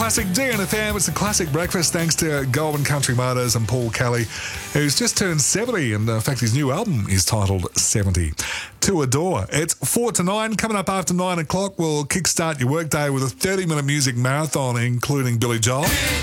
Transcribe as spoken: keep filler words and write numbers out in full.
Classic D N F M. It's a classic breakfast thanks to Goulburn Country Motors and Paul Kelly, who's just turned seventy, and in fact his new album is titled seventy. To Adore. It's four to nine. Coming up after nine o'clock, we'll kickstart your workday with a thirty-minute music marathon, including Billy Joel.